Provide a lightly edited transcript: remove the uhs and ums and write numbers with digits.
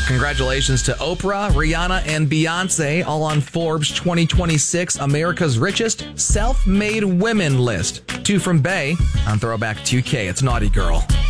Congratulations to Oprah, Rihanna, and Beyonce, all on Forbes 2026 America's Richest Self-Made Women list. 2 from Bay on Throwback 2K. It's Naughty Girl.